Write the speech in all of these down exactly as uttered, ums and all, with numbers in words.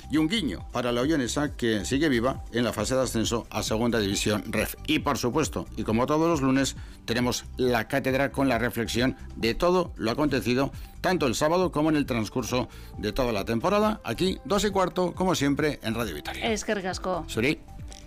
y un guiño para la Ollonesa, que sigue viva en la fase de ascenso a Segunda División Ref. Y por supuesto, y como todos los lunes, tenemos la cátedra con la reflexión de todo lo acontecido, tanto el sábado como en el transcurso de toda la temporada, aquí, dos y cuarto, como siempre, en Radio Vitoria. Eskerrik asko. Suri.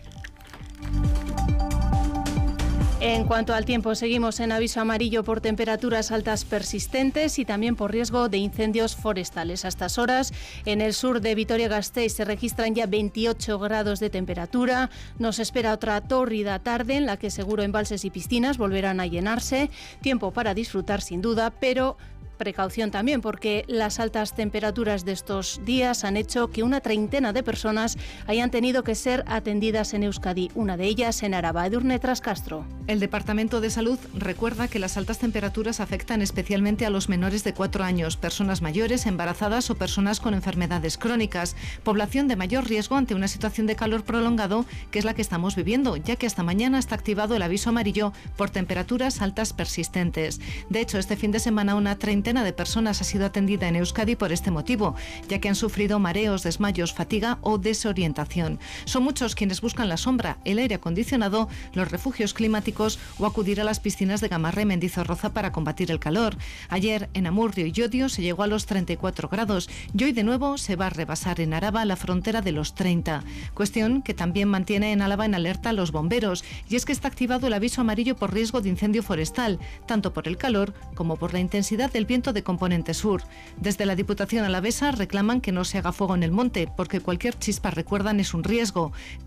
En cuanto al tiempo, seguimos en aviso amarillo por temperaturas altas persistentes y también por riesgo de incendios forestales. A estas horas, en el sur de Vitoria-Gasteiz se registran ya veintiocho grados de temperatura. Nos espera otra tórrida tarde en la que seguro embalses y piscinas volverán a llenarse. Tiempo para disfrutar sin duda, pero precaución también, porque las altas temperaturas de estos días han hecho que una treintena de personas hayan tenido que ser atendidas en Euskadi, una de ellas en Araba. Edurne Trascastro. El Departamento de Salud recuerda que las altas temperaturas afectan especialmente a los menores de cuatro años, personas mayores, embarazadas o personas con enfermedades crónicas, población de mayor riesgo ante una situación de calor prolongado, que es la que estamos viviendo, ya que hasta mañana está activado el aviso amarillo por temperaturas altas persistentes. De hecho, este fin de semana una treintena de personas ha sido atendida en Euskadi por este motivo, ya que han sufrido mareos, desmayos, fatiga o desorientación. Son muchos quienes buscan la sombra, el aire acondicionado, los refugios climáticos o acudir a las piscinas de Gamarra y Mendizorroza para combatir el calor. Ayer en Amurrio y Llodio se llegó a los treinta y cuatro grados y hoy de nuevo se va a rebasar en Araba la frontera de los treinta. Cuestión que también mantiene en Álava en alerta a los bomberos, y es que está activado el aviso amarillo por riesgo de incendio forestal, tanto por el calor como por la intensidad del viento de componente sur. Desde la Diputación alavesa reclaman que no se haga fuego en el monte, porque cualquier chispa, recuerdan, es un riesgo.